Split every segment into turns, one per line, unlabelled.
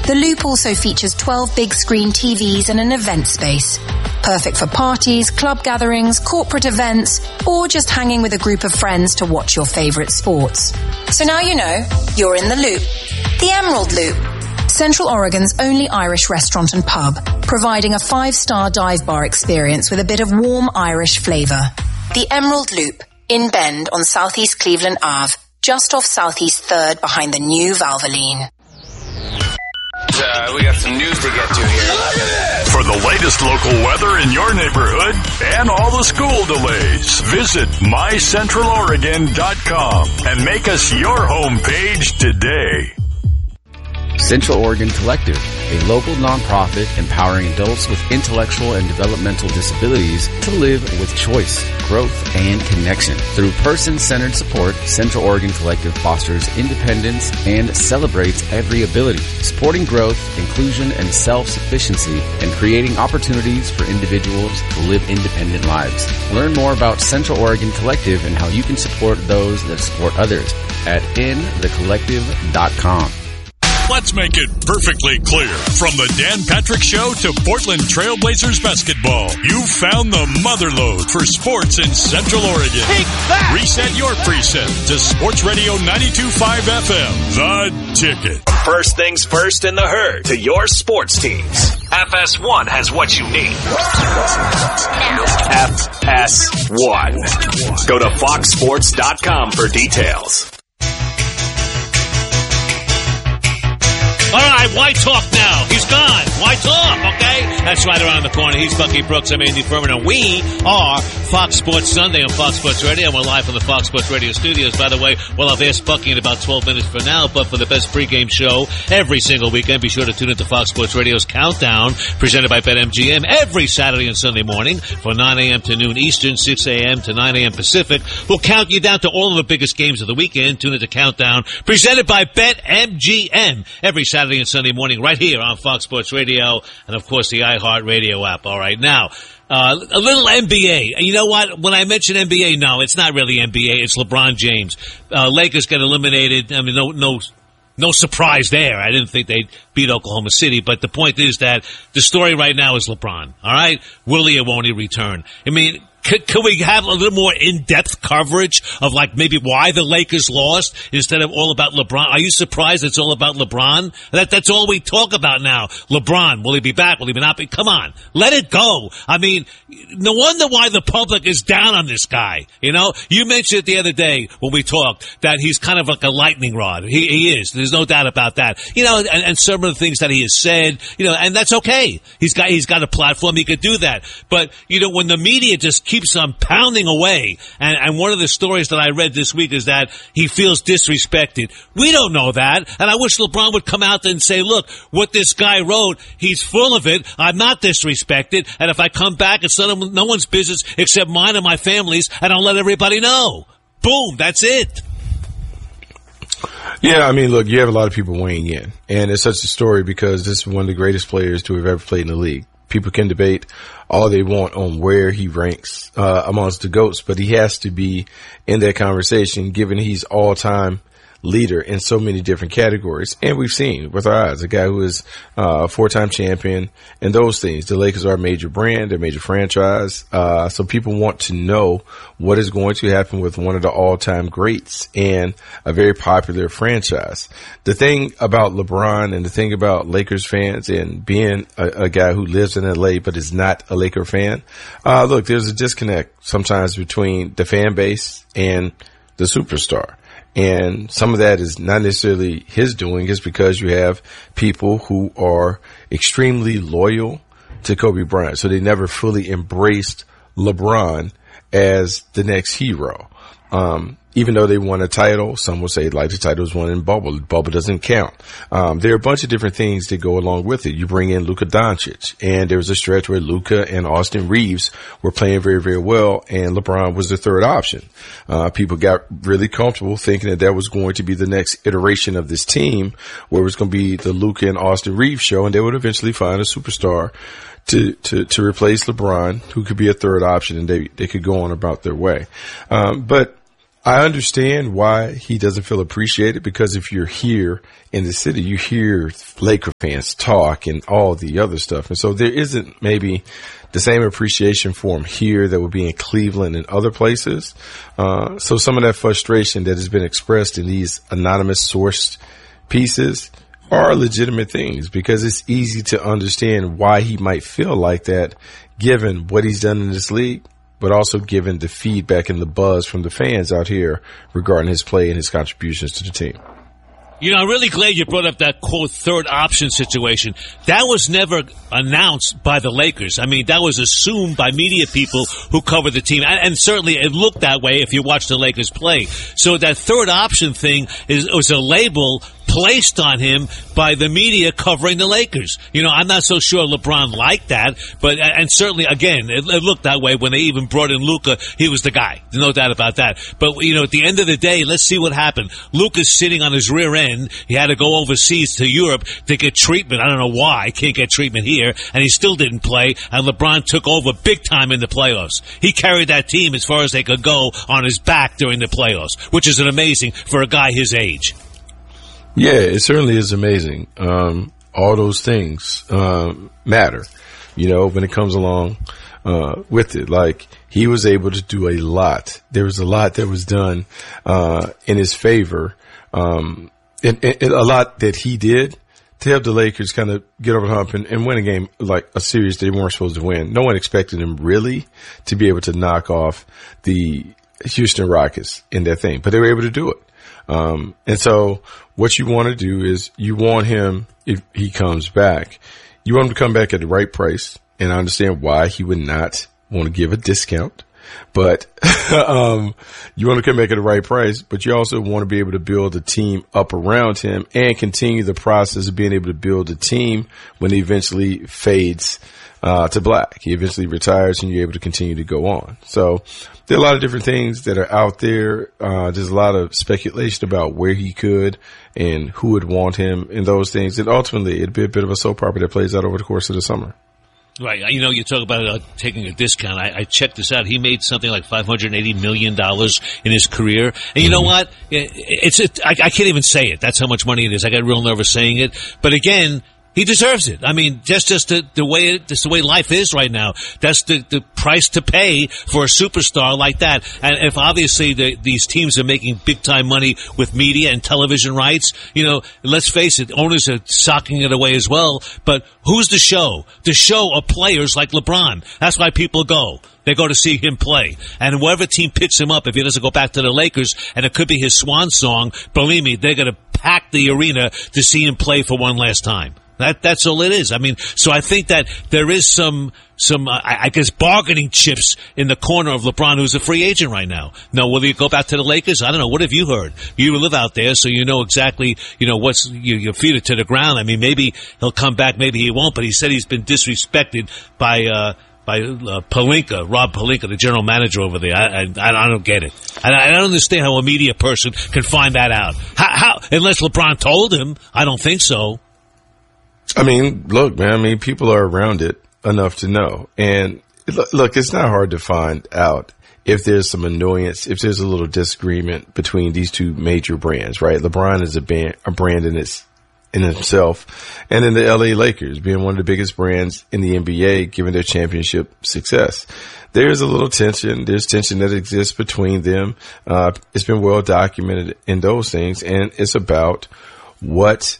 The Loop also features 12 big screen TVs and an event space. Perfect for parties, club gatherings, corporate events, or just hanging with a group of friends to watch your favorite sports. So now you know, you're in the Loop. The Emerald Loop. Central Oregon's only Irish restaurant and pub, providing a 5-star dive bar experience with a bit of warm Irish flavor. The Emerald Loop, in Bend on Southeast Cleveland Ave, just off Southeast 3rd behind the new Valvoline.
We got some news to get to here.
For the latest local weather in your neighborhood and all the school delays, visit mycentraloregon.com and make us your homepage today.
Central Oregon Collective, a local nonprofit empowering adults with intellectual and developmental disabilities to live with choice, growth, and connection. Through person-centered support, Central Oregon Collective fosters independence and celebrates every ability, supporting growth, inclusion, and self-sufficiency, and creating opportunities for individuals to live independent lives. Learn more about Central Oregon Collective and how you can support those that support others at inthecollective.com.
Let's make it perfectly clear. From the Dan Patrick Show to Portland Trailblazers basketball, you found the motherlode for sports in Central Oregon.
Take that!
Reset your preset to Sports Radio 92.5 FM, The Ticket.
First things first in the herd to your sports teams. FS1 has what you need. FS1. Go to foxsports.com for details.
All right, why talk now? He's gone. Why talk, okay? That's right around the corner. He's Bucky Brooks. I'm Andy Furman, and we are Fox Sports Sunday on Fox Sports Radio, and we're live from the Fox Sports Radio studios. By the way, well, I've asked Bucky in about 12 minutes from now, but for the best pregame show every single weekend, be sure to tune into Fox Sports Radio's Countdown, presented by BetMGM, every Saturday and Sunday morning from 9 a.m. to noon Eastern, 6 a.m. to 9 a.m. Pacific. We'll count you down to all of the biggest games of the weekend. Tune into Countdown, presented by BetMGM, every Saturday and Sunday morning right here on Fox Sports Radio and, of course, the iHeartRadio app. All right, now, a little NBA. And you know what? When I mention NBA, no, it's not really NBA. It's LeBron James. Lakers get eliminated. I mean, no surprise there. I didn't think they'd beat Oklahoma City, but the point is that the story right now is LeBron. All right? Will he or won't he return? I mean, could we have a little more in-depth coverage of, like, maybe why the Lakers lost instead of all about LeBron? Are you surprised it's all about LeBron? That's all we talk about now. LeBron, will he be back? Will he not be? Come on. Let it go. I mean, no wonder why the public is down on this guy. You know, you mentioned it the other day when we talked that he's kind of like a lightning rod. He is. There's no doubt about that. You know, and some of the things that he has said, you know, and that's okay. He's got a platform. He could do that. But, you know, when the media just keeps on pounding away, and one of the stories that I read this week is that he feels disrespected. We don't know that, and I wish LeBron would come out and say, look, what this guy wrote, he's full of it. I'm not disrespected, and if I come back, it's no one's business except mine and my family's, and I'll let everybody know. Boom, that's it.
Yeah, I mean, look, you have a lot of people weighing in, and it's such a story because this is one of the greatest players to have ever played in the league. People can debate all they want on where he ranks amongst the GOATs, but he has to be in that conversation given he's all-time leader in so many different categories. And we've seen with our eyes a guy who is a four-time champion and those things. The Lakers are a major brand, a major franchise. So people want to know what is going to happen with one of the all-time greats and a very popular franchise. The thing about LeBron and the thing about Lakers fans and being a guy who lives in LA but is not a Laker fan, look, there's a disconnect sometimes between the fan base and the superstar. And some of that is not necessarily his doing. It's because you have people who are extremely loyal to Kobe Bryant. So they never fully embraced LeBron as the next hero. Even though they won a title, some will say like the title was won in bubble. Bubble doesn't count. There are a bunch of different things that go along with it. You bring in Luka Doncic, and there was a stretch where Luka and Austin Reeves were playing very, very well, and LeBron was the third option. People got really comfortable thinking that was going to be the next iteration of this team, where it was going to be the Luka and Austin Reeves show, and they would eventually find a superstar to replace LeBron, who could be a third option, and they could go on about their way. But I understand why he doesn't feel appreciated, because if you're here in the city, you hear Laker fans talk and all the other stuff. And so there isn't maybe the same appreciation for him here that would be in Cleveland and other places. So some of that frustration that has been expressed in these anonymous sourced pieces are legitimate things, because it's easy to understand why he might feel like that given what he's done in this league, but also given the feedback and the buzz from the fans out here regarding his play and his contributions to the team.
You know, I'm really glad you brought up that, quote, third option situation. That was never announced by the Lakers. I mean, that was assumed by media people who cover the team. And certainly it looked that way if you watch the Lakers play. So that third option thing was a label placed on him by the media covering the Lakers. You know, I'm not so sure LeBron liked that, but, and certainly, again, it looked that way when they even brought in Luka. He was the guy. No doubt about that. But, you know, at the end of the day, let's see what happened. Luka's sitting on his rear end. He had to go overseas to Europe to get treatment. I don't know why. Can't get treatment here. And he still didn't play. And LeBron took over big time in the playoffs. He carried that team as far as they could go on his back during the playoffs, which is amazing for a guy his age.
Yeah, it certainly is amazing. All those things matter, you know, when it comes along with it. Like, he was able to do a lot. There was a lot that was done in his favor, and a lot that he did to help the Lakers kind of get over the hump and win a game, like a series they weren't supposed to win. No one expected him really to be able to knock off the Houston Rockets in that thing, but they were able to do it. And so what you want to do is you want him, if he comes back, you want him to come back at the right price. And I understand why he would not want to give a discount, but, you want to come back at the right price, but you also want to be able to build a team up around him and continue the process of being able to build a team when he eventually fades, to black. He eventually retires and you're able to continue to go on. So there are a lot of different things that are out there. There's a lot of speculation about where he could and who would want him and those things. And ultimately it'd be a bit of a soap opera that plays out over the course of the summer.
Right. You know, you talk about taking a discount. I checked this out. He made something like $580 million in his career. And you know what? I can't even say it. That's how much money it is. I got real nervous saying it. But again, he deserves it. I mean, just the way life is right now. That's the price to pay for a superstar like that. And if obviously these teams are making big time money with media and television rights, you know, let's face it, owners are socking it away as well. But who's the show? The show are players like LeBron. That's why people go. They go to see him play. And whatever team picks him up, if he doesn't go back to the Lakers, and it could be his swan song, believe me, they're going to pack the arena to see him play for one last time. That's all it is. I mean, so I think that there is some I guess bargaining chips in the corner of LeBron, who's a free agent right now. Now, will he go back to the Lakers? I don't know. What have you heard? You live out there, so you know exactly, you know, what's, your feet are to the ground. I mean, maybe he'll come back, maybe he won't, but he said he's been disrespected by Pelinka, Rob Pelinka, the general manager over there. I don't get it. I don't understand how a media person can find that out. How unless LeBron told him. I don't think so.
I mean, look, man, I mean, people are around it enough to know. And look, it's not hard to find out if there's some annoyance, if there's a little disagreement between these two major brands, right? LeBron is a brand in himself, and then the LA Lakers being one of the biggest brands in the NBA, given their championship success. There's a little tension. There's tension that exists between them. It's been well documented in those things, and it's about what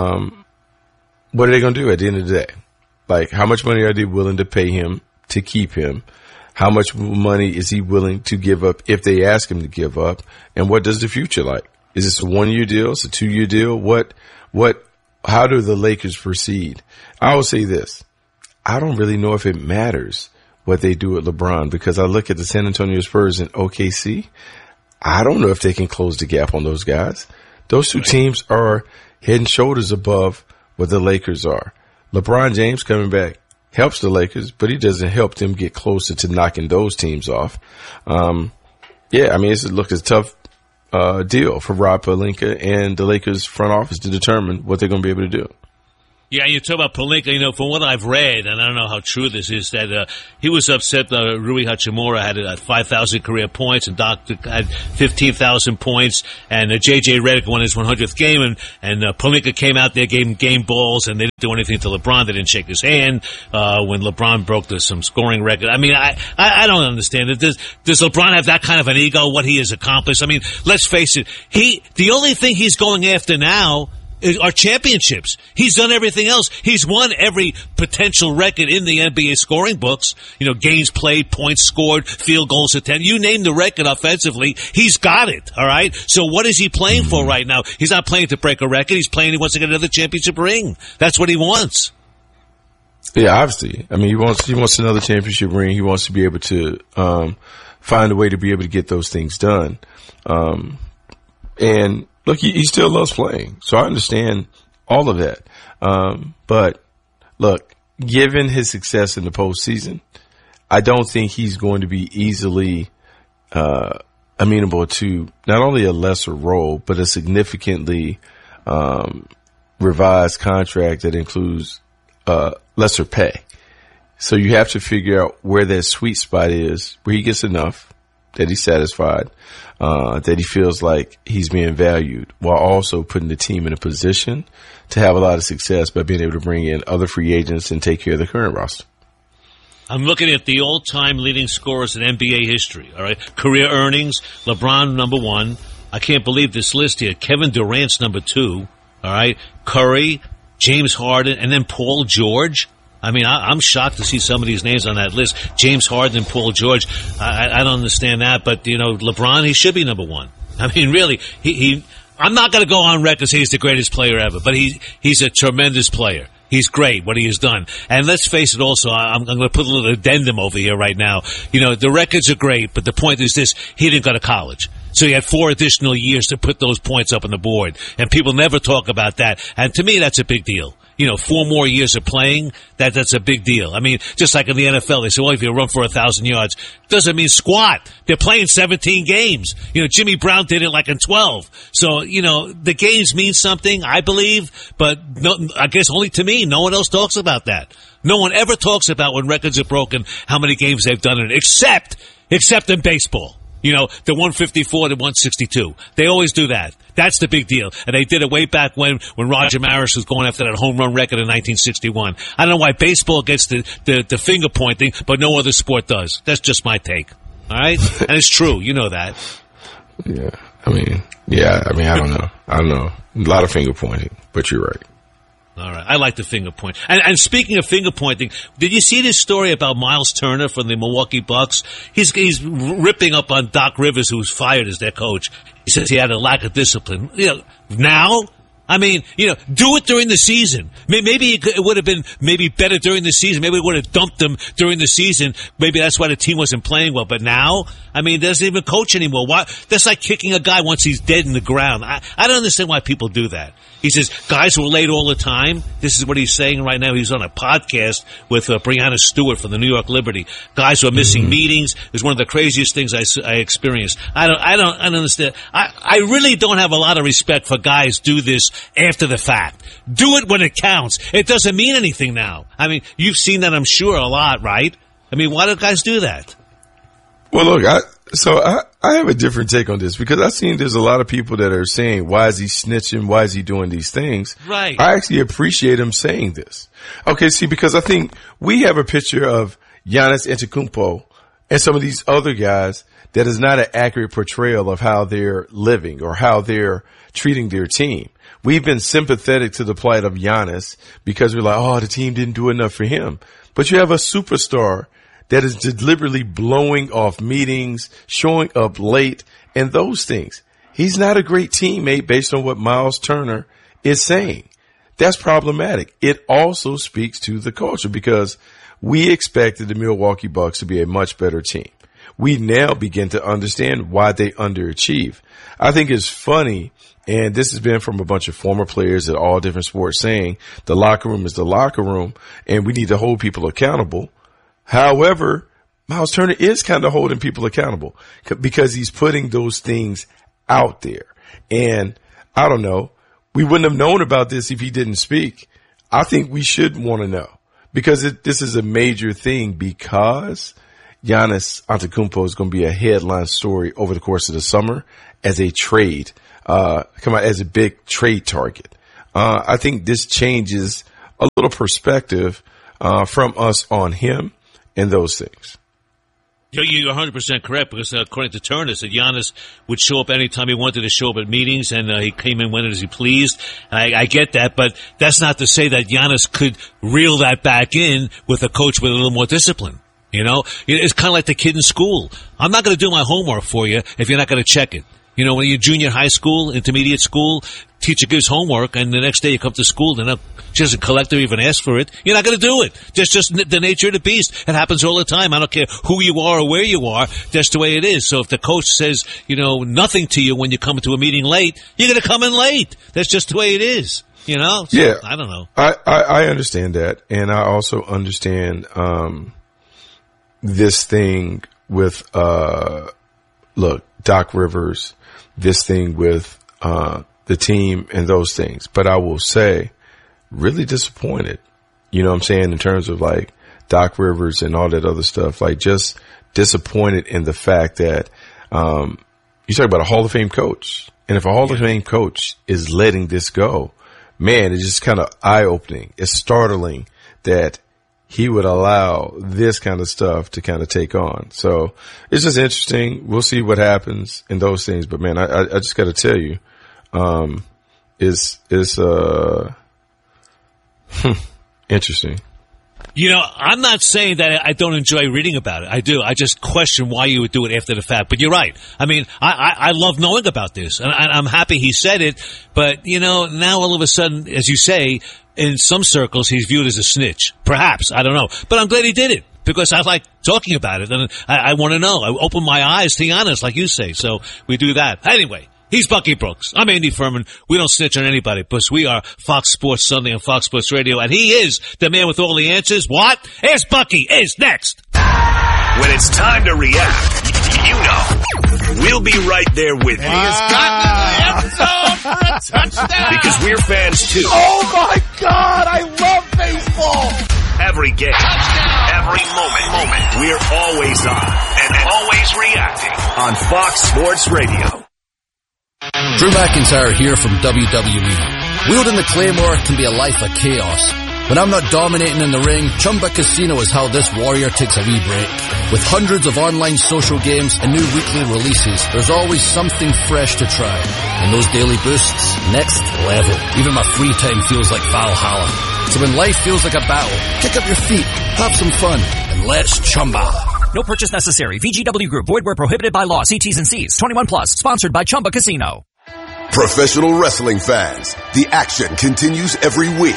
are they going to do at the end of the day? Like, how much money are they willing to pay him to keep him? How much money is he willing to give up if they ask him to give up? And what does the future like? Is this a 1-year deal? Is it a 2-year deal? How do the Lakers proceed? I will say this. I don't really know if it matters what they do with LeBron, because I look at the San Antonio Spurs and OKC. I don't know if they can close the gap on those guys. Those two teams are head and shoulders above what the Lakers are. LeBron James coming back helps the Lakers, but he doesn't help them get closer to knocking those teams off. Yeah, I mean, it's a tough deal for Rob Pelinka and the Lakers front office to determine what they're going to be able to do.
Yeah, you talk about Pelinka, from what I've read, and I don't know how true this is, that he was upset that Rui Hachimura had 5,000 career points and Doc had 15,000 points, and J.J. Redick won his 100th game, and Pelinka came out there, gave him game balls, and they didn't do anything to LeBron. They didn't shake his hand when LeBron broke some scoring record. I mean, I don't understand it. Does LeBron have that kind of an ego, what he has accomplished? I mean, let's face it, the only thing he's going after now are championships. He's done everything else. He's won every potential record in the NBA scoring books. Games played, points scored, field goals attempted. You name the record offensively, he's got it. All right. So what is he playing for right now? He's not playing to break a record. He's playing. He wants to get another championship ring. That's what he wants.
Yeah, obviously. I mean, he wants another championship ring. He wants to be able to find a way to be able to get those things done. And look, he still loves playing, so I understand all of that. But look, given his success in the postseason, I don't think he's going to be easily amenable to not only a lesser role, but a significantly revised contract that includes lesser pay. So you have to figure out where that sweet spot is, where he gets enough, that he's satisfied, that he feels like he's being valued, while also putting the team in a position to have a lot of success by being able to bring in other free agents and take care of the current roster.
I'm looking at the all-time leading scorers in NBA history, all right? Career earnings, LeBron, number 1. I can't believe this list here. Kevin Durant's number 2, all right? Curry, James Harden, and then Paul George. I mean, I'm shocked to see some of these names on that list. James Harden and Paul George. I don't understand that, but LeBron, he should be number 1. I mean, really, I'm not going to go on record and say he's the greatest player ever, but he's a tremendous player. He's great, what he has done. And let's face it also, I'm going to put a little addendum over here right now. The records are great, but the point is this, he didn't go to college. So he had 4 additional years to put those points up on the board. And people never talk about that. And to me, that's a big deal. 4 more years of playing, that's a big deal. I mean, just like in the NFL, they say, well, if you run for 1,000 yards, doesn't mean squat. They're playing 17 games. Jimmy Brown did it like in 12. So, the games mean something, I believe, but no, I guess only to me. No one else talks about that. No one ever talks about when records are broken, how many games they've done it, except in baseball. The 154 to 162. They always do that. That's the big deal. And they did it way back when Roger Maris was going after that home run record in 1961. I don't know why baseball gets the finger pointing, but no other sport does. That's just my take. All right? And it's true. You know that.
Yeah. I mean, I don't know. A lot of finger pointing, but you're right.
All right. I like the finger point. And speaking of finger pointing, did you see this story about Miles Turner from the Milwaukee Bucks? He's ripping up on Doc Rivers, who was fired as their coach. He says he had a lack of discipline. Now? I mean, do it during the season. Maybe it would have been better during the season. Maybe we would have dumped them during the season. Maybe that's why the team wasn't playing well. But now, I mean, doesn't even coach anymore. Why? That's like kicking a guy once he's dead in the ground. I don't understand why people do that. He says guys who are late all the time. This is what he's saying right now. He's on a podcast with Breanna Stewart from the New York Liberty. Guys who are missing meetings is one of the craziest things I experienced. I don't understand. I really don't have a lot of respect for guys do this after the fact. Do it when it counts. It doesn't mean anything now. I mean, you've seen that, I'm sure, a lot, right? I mean, why do guys do that?
Well, look, I have a different take on this because I've seen there's a lot of people that are saying, why is he snitching? Why is he doing these things?
Right.
I actually appreciate him saying this. Okay, see, because I think we have a picture of Giannis Antetokounmpo and some of these other guys that is not an accurate portrayal of how they're living or how they're treating their team. We've been sympathetic to the plight of Giannis because we're like, oh, the team didn't do enough for him. But you have a superstar that is deliberately blowing off meetings, showing up late, and those things. He's not a great teammate based on what Miles Turner is saying. That's problematic. It also speaks to the culture because we expected the Milwaukee Bucks to be a much better team. We now begin to understand why they underachieve. I think it's funny, and this has been from a bunch of former players at all different sports saying the locker room is the locker room and we need to hold people accountable. However, Miles Turner is kind of holding people accountable because he's putting those things out there. And I don't know, we wouldn't have known about this if he didn't speak. I think we should want to know because this is a major thing because Giannis Antetokounmpo is going to be a headline story over the course of the summer as a trade, as a big trade target. I think this changes a little perspective from us on him and those things.
You're 100% correct because according to Turner, said Giannis would show up anytime he wanted to show up at meetings, and he came in when as he pleased. I get that, but that's not to say that Giannis could reel that back in with a coach with a little more discipline. You know, it's kind of like the kid in school. I'm not going to do my homework for you if you're not going to check it. You know, when you're junior high school, intermediate school, teacher gives homework, and the next day you come to school, they're not just a collector even ask for it. You're not going to do it. That's just the nature of the beast. It happens all the time. I don't care who you are or where you are. That's the way it is. So if the coach says, nothing to you when you come to a meeting late, you're going to come in late. That's just the way it is. You know? So,
yeah.
I don't know.
I understand that. And I also understand, this thing with, Doc Rivers, this thing with, the team and those things. But I will say, really disappointed, you know what I'm saying, in terms of like Doc Rivers and all that other stuff, like just disappointed in the fact that, you talk about a Hall of Fame coach. And if a Hall of Fame coach is letting this go, man, it's just kind of eye opening. It's startling that he would allow this kind of stuff to kind of take on. So it's just interesting. We'll see what happens in those things. But man, I just got to tell you, interesting.
I'm not saying that I don't enjoy reading about it. I do. I just question why you would do it after the fact. But you're right. I mean, I love knowing about this, and I'm happy he said it. But, now all of a sudden, as you say, in some circles, he's viewed as a snitch. Perhaps. I don't know. But I'm glad he did it because I like talking about it, and I want to know. I open my eyes, to be honest, like you say. So we do that. Anyway. He's Bucky Brooks. I'm Andy Furman. We don't snitch on anybody, because we are Fox Sports Sunday on Fox Sports Radio, and he is the man with all the answers. What? Ask Bucky is next.
When it's time to react, we'll be right there with you.
He has gotten in the end zone for a touchdown.
Because we're fans too.
Oh my God, I love baseball.
Every game, every moment, we're always on and always reacting on Fox Sports Radio.
Drew McIntyre here from WWE. Wielding the Claymore can be a life of chaos. When I'm not dominating in the ring, Chumba Casino is how this warrior takes a wee break. With hundreds of online social games and new weekly releases, there's always something fresh to try. And those daily boosts, next level. Even my free time feels like Valhalla. So when life feels like a battle, kick up your feet, have some fun, and let's Chumba.
No purchase necessary. VGW Group. Void where prohibited by law. See T's and C's. 21 plus. Sponsored by Chumba Casino.
Professional wrestling fans, the action continues every week.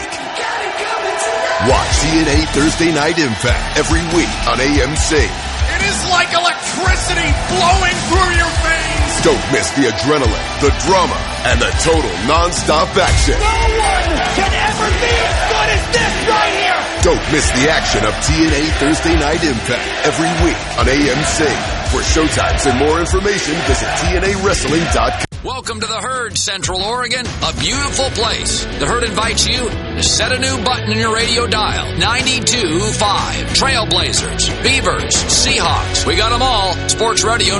Watch TNA Thursday Night Impact every week on AMC.
It is like electricity flowing through your veins.
Don't miss the adrenaline, the drama, and the total non-stop action.
No one can ever be as good as this right here.
Don't miss the action of TNA Thursday Night Impact every week on AMC. For showtimes and more information, visit TNAWrestling.com.
Welcome to the Herd, Central Oregon, a beautiful place. The Herd invites you to set a new button in your radio dial. 92.5. Trailblazers, Beavers, Seahawks. We got them all. Sports Radio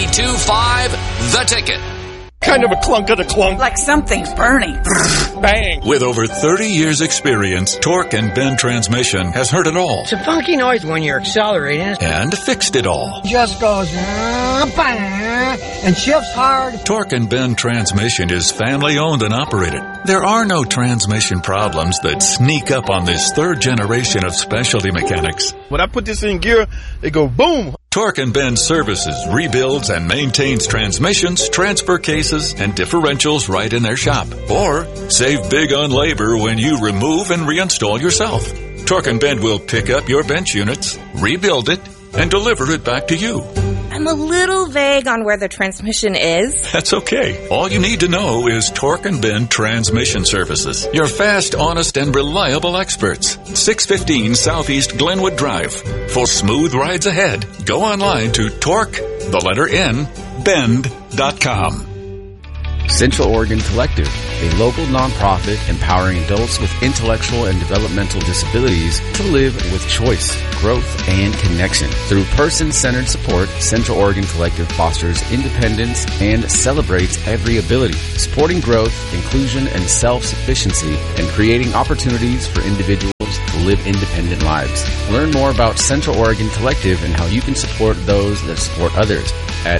92.5. The Ticket.
Kind of a clunk of the clunk.
Like something's burning.
Bang.
With over 30 years experience, Torque and Bend Transmission has heard it all.
It's a funky noise when you're accelerating.
And fixed it all.
Just goes bang, and shifts hard.
Torque and Bend Transmission is family owned and operated. There are no transmission problems that sneak up on this third generation of specialty mechanics.
When I put this in gear, they go boom.
Torque and Bend services, rebuilds, and maintains transmissions, transfer cases, and differentials right in their shop. Or save big on labor when you remove and reinstall yourself. Torque and Bend will pick up your bench units, rebuild it, and deliver it back to you.
I'm a little vague on where the transmission is.
That's okay. All you need to know is Torque and Bend Transmission Services. Your fast, honest, and reliable experts. 615 Southeast Glenwood Drive. For smooth rides ahead, go online to Torque, the letter N, Bend.com.
Central Oregon Collective, a local nonprofit empowering adults with intellectual and developmental disabilities to live with choice, growth, and connection. Through person-centered support, Central Oregon Collective fosters independence and celebrates every ability, supporting growth, inclusion, and self-sufficiency, and creating opportunities for individuals to live independent lives. Learn more about Central Oregon Collective and how you can support those that support others at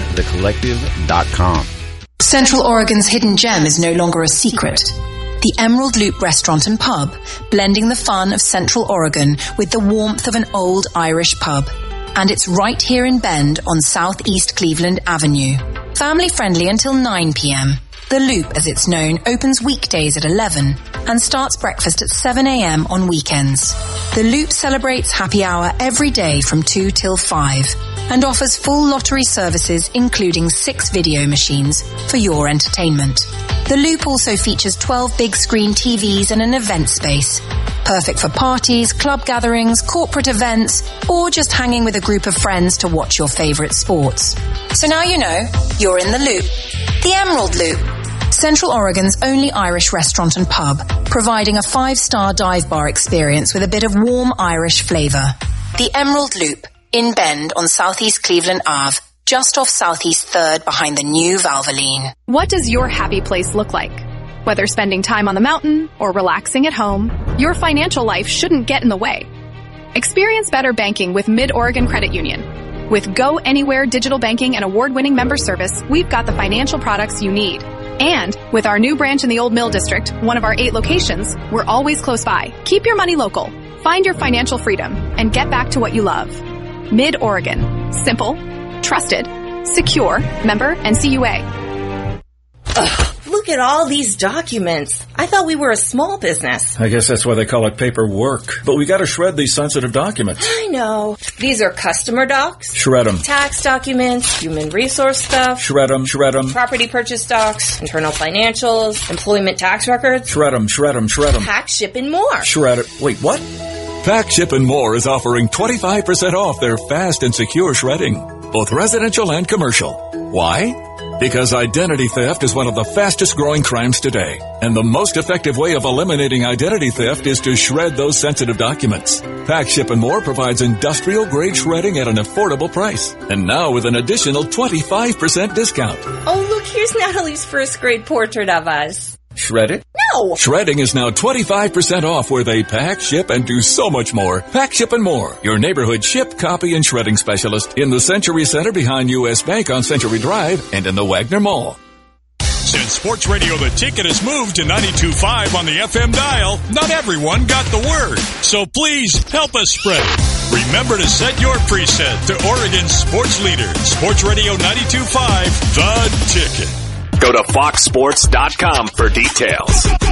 inthecollective.com.
Central Oregon's hidden gem is no longer a secret. The Emerald Loop Restaurant and Pub, blending the fun of Central Oregon with the warmth of an old Irish pub. And it's right here in Bend on Southeast Cleveland Avenue. Family friendly until 9 p.m. The Loop, as it's known, opens weekdays at 11 and starts breakfast at 7 a.m. on weekends. The Loop celebrates happy hour every day from 2 till 5 and offers full lottery services including 6 video machines for your entertainment. The Loop also features 12 big screen TVs and an event space. Perfect for parties, club gatherings, corporate events, or just hanging with a group of friends to watch your favorite sports. So now you know, you're in the Loop. The Emerald Loop. Central Oregon's only Irish restaurant and pub, providing a 5-star dive bar experience with a bit of warm Irish flavour. The Emerald Loop, in Bend on Southeast Cleveland Ave, just off Southeast 3rd behind the new Valvoline.
What does your happy place look like? Whether spending time on the mountain or relaxing at home, your financial life shouldn't get in the way. Experience better banking with Mid-Oregon Credit Union. With Go Anywhere digital banking and award-winning member service, we've got the financial products you need. And with our new branch in the Old Mill District, one of our 8 locations, we're always close by. Keep your money local, find your financial freedom, and get back to what you love. Mid-Oregon. Simple, trusted, secure, member NCUA.
Ugh, look at all these documents. I thought we were a small business.
I guess that's why they call it paperwork. But we gotta shred these sensitive documents.
I know. These are customer docs.
Shred them.
Tax documents, human resource stuff.
Shred them, shred them.
Property purchase docs, internal financials, employment tax records.
Shred them, shred them, shred them.
Pack, ship, and more.
Shred it. Wait, what?
Pack, Ship, and More is offering 25% off their fast and secure shredding, both residential and commercial. Why? Because identity theft is one of the fastest growing crimes today. And the most effective way of eliminating identity theft is to shred those sensitive documents. Pack, Ship, and More provides industrial grade shredding at an affordable price. And now with an additional 25% discount.
Oh, look, here's Natalie's first grade portrait of us.
Shred it?
No!
Shredding is now 25% off where they pack, ship, and do so much more. Pack, Ship, and More. Your neighborhood ship, copy, and shredding specialist in the Century Center behind U.S. Bank on Century Drive and in the Wagner Mall.
Since Sports Radio The Ticket has moved to 92.5 on the FM dial, not everyone got the word. So please help us spread it. Remember to set your preset to Oregon's sports leader, Sports Radio 92.5, The Ticket.
Go to foxsports.com for details.